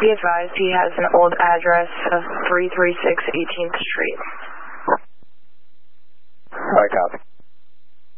Be advised he has an old address of 336 18th Street. All right, copy.